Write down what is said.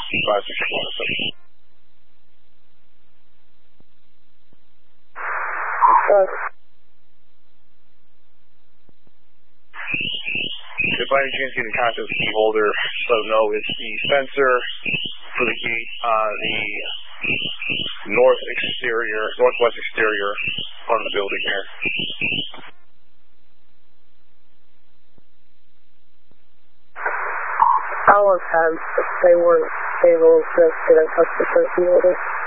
If by any chance you get in contact with the key holder, let them know it's the sensor for the gate on the northwest exterior part of the building here. How long have they weren't able to get in touch with the key holder?